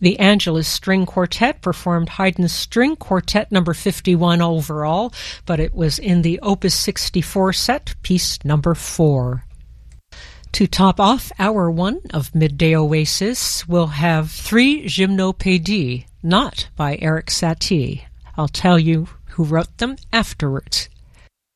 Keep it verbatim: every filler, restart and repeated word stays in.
The Angelus String Quartet performed Haydn's String Quartet number fifty-one overall, but it was in the Opus sixty-four set, piece number four. To top off hour one of Midday Oasis, we'll have three Gymnopédies, not by Erik Satie. I'll tell you who wrote them afterwards.